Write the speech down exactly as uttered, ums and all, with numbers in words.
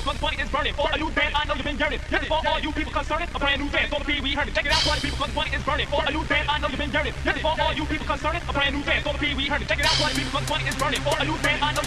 people, cause money is burning. For a new band, I know you've been yearning. This is for all you people concerned, a brand new dance. For the Pee Wee Herman. Check it out, party people, cause money is burning. For a new band, I know you've been yearning. This is for all you people concerned, a brand new dance. For the Pee Wee Herman. Check it out, party people, cause money is burning. For a new band, I know